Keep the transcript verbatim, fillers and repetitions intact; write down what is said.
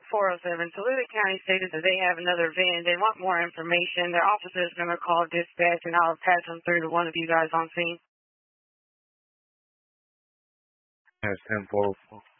four oh seven, Toledo County stated that they have another van. They want more information. Their officer is going to call dispatch, and I'll pass them through to one of you guys on scene. That's ten four.